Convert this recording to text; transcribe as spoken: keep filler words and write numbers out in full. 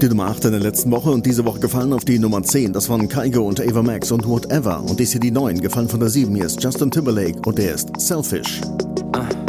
Die Nummer acht in der letzten Woche und diese Woche gefallen auf die Nummer zehn. Das waren Kygo und Ava Max und Whatever. Und dies hier die neun, gefallen von der sieben. Hier ist Justin Timberlake und der ist Selfish. Uh.